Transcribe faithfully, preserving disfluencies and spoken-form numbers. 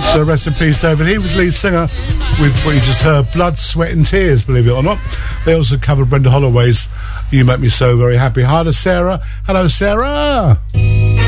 So rest in peace, David. He was lead singer with what you just heard, Blood, Sweat and Tears, believe it or not. They also covered Brenda Holloway's You Make Me So Very Happy. Hi to Sarah. Hello, Sarah.